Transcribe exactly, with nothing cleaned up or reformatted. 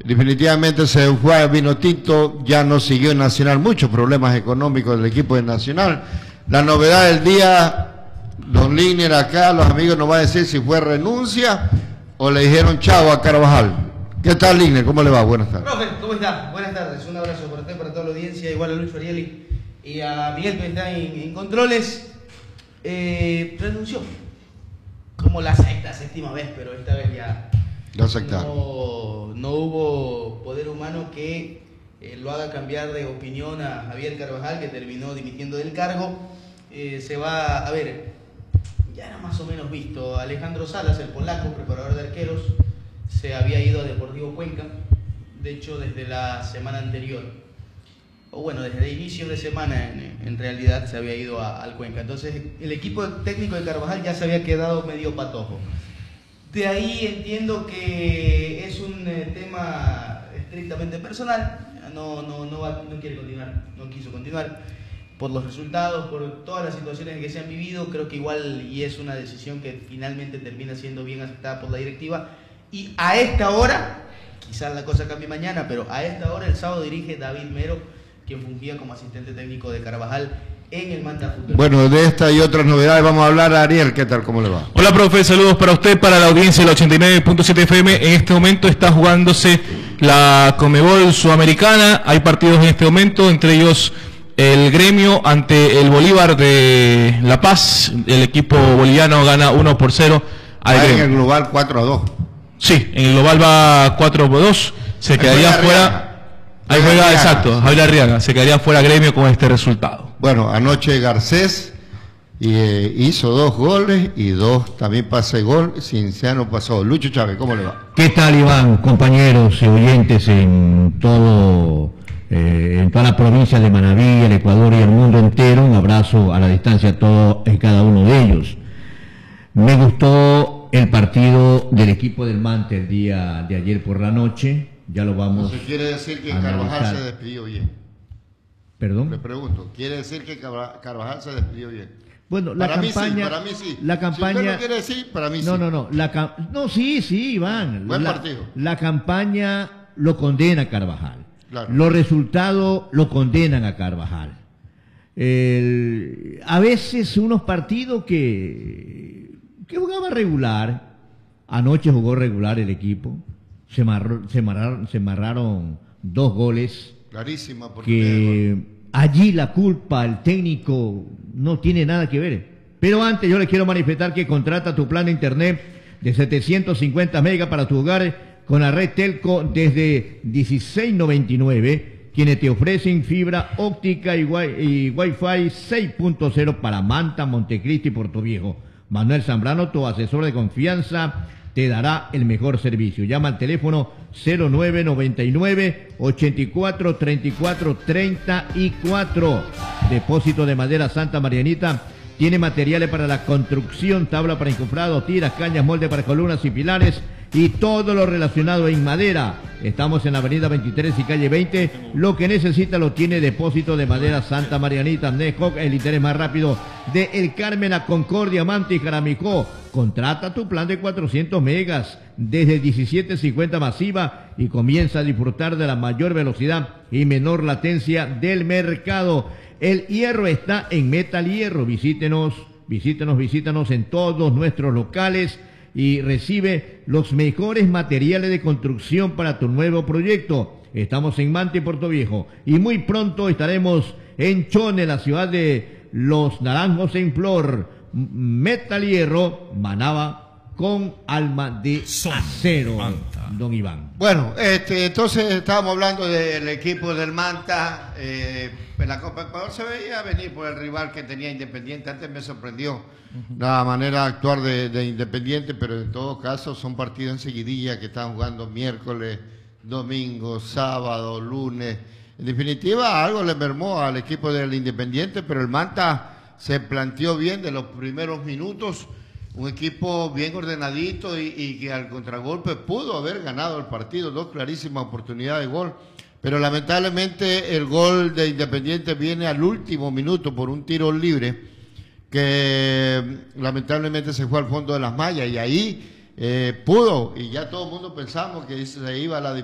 definitivamente se fue a Vinotinto, ya no siguió en Nacional, muchos problemas económicos del equipo de Nacional. La novedad del día, don Linier acá, los amigos nos va a decir si fue renuncia o le dijeron chao a Carvajal. ¿Qué tal, Linier? ¿Cómo le va? Buenas tardes. Profe, ¿cómo está? Buenas tardes, un abrazo para usted, para toda la audiencia, igual a Lucho Arieli y a Miguel que está en, en controles. Eh, renunció como la sexta, séptima vez, pero esta vez ya no, no hubo poder humano que eh, lo haga cambiar de opinión a Javier Carvajal, que terminó dimitiendo del cargo. Eh, se va a ver, ya era más o menos visto, Alejandro Salas, el polaco, preparador de arqueros, se había ido a Deportivo Cuenca, de hecho desde la semana anterior, o bueno, desde el inicio de semana en, en realidad se había ido a, al Cuenca. Entonces el equipo técnico de Carvajal ya se había quedado medio patojo. De ahí entiendo que es un eh, tema estrictamente personal, no, no, no, va, no quiere continuar, no quiso continuar por los resultados, por todas las situaciones que se han vivido. Creo que igual y es una decisión que finalmente termina siendo bien aceptada por la directiva. Y a esta hora, quizás la cosa cambie mañana, pero a esta hora el sábado dirige David Mero, quien fungía como asistente técnico de Carvajal en el Manta Fútbol. Bueno, de esta y otras novedades vamos a hablar. Ariel, ¿qué tal? ¿Cómo le va? Hola, profe, saludos para usted, para la audiencia del ochenta y nueve punto siete F M. En este momento está jugándose la Conmebol Sudamericana. Hay partidos en este momento, entre ellos el Gremio ante el Bolívar de La Paz. El equipo boliviano gana uno por cero al Gremio. En el global cuatro a dos. Sí, en el global va cuatro por dos. Se quedaría fuera. Ahí juega, exacto, Javier Arriaga. Se quedaría fuera Gremio con este resultado. Bueno, anoche Garcés eh, hizo dos goles y dos también pase gol. Cinciano pasó. Lucho Chávez, ¿cómo le va? ¿Qué tal, Iván? Compañeros y oyentes en todo, eh, en toda la provincia de Manabí, el Ecuador y el mundo entero. Un abrazo a la distancia a todos y cada uno de ellos. Me gustó el partido del equipo del Manta el día de ayer por la noche. Ya lo vamos. Eso quiere decir que Carvajal se despidió bien. ¿Perdón? Le pregunto, ¿quiere decir que Carvajal se despidió bien? Bueno, la para campaña, mí sí, para mí sí. La campaña, si usted no quiere decir, para mí no, sí. No, no, la, no, sí, sí, Iván. Buen la, partido. La campaña lo condena a Carvajal. Claro. Los resultados lo condenan a Carvajal. El, a veces unos partidos que, que jugaba regular, anoche jugó regular el equipo. Se, marró, se, marraron, se marraron dos goles. Clarísima. Que allí la culpa, el técnico, no tiene nada que ver. Pero antes yo les quiero manifestar que contrata tu plan de internet de setecientos cincuenta megas para tu hogar con la red Telco desde dieciséis noventa y nueve, quienes te ofrecen fibra óptica y, wi y Wi-Fi seis punto cero para Manta, Montecristi y Puerto Viejo. Manuel Zambrano, tu asesor de confianza, te dará el mejor servicio. Llama al teléfono cero nueve noventa y nueve, ochenta y cuatro, treinta y cuatro, treinta y cuatro. Depósito de Madera Santa Marianita. Tiene materiales para la construcción, tabla para encofrado, tiras, cañas, molde para columnas y pilares y todo lo relacionado en madera. Estamos en la avenida veintitrés y calle veinte. Lo que necesita lo tiene Depósito de Madera Santa Marianita. Necoc, el interés más rápido de El Carmen a Concordia, Manta y Jaramicó. Contrata tu plan de cuatrocientos megas desde diecisiete cincuenta masiva y comienza a disfrutar de la mayor velocidad y menor latencia del mercado. El hierro está en Metal Hierro. Visítenos, visítenos, visítenos en todos nuestros locales y recibe los mejores materiales de construcción para tu nuevo proyecto. Estamos en Manta y Puerto Viejo y muy pronto estaremos en Chone, la ciudad de Los Naranjos en Flor. Metal Hierro, Manaba con alma de acero, don Iván. Bueno, este, entonces estábamos hablando del equipo del Manta. Eh, en la Copa Ecuador se veía venir por el rival que tenía Independiente. Antes me sorprendió uh-huh. la manera de actuar de, de Independiente, pero en todo caso son partidos en seguidilla que están jugando miércoles, domingo, sábado, lunes. En definitiva, algo le mermó al equipo del Independiente, pero el Manta se planteó bien de los primeros minutos. Un equipo bien ordenadito y, y que al contragolpe pudo haber ganado el partido, dos clarísimas oportunidades de gol, pero lamentablemente el gol de Independiente viene al último minuto por un tiro libre que lamentablemente se fue al fondo de las mallas y ahí eh, pudo, y ya todo el mundo pensamos que se iba a la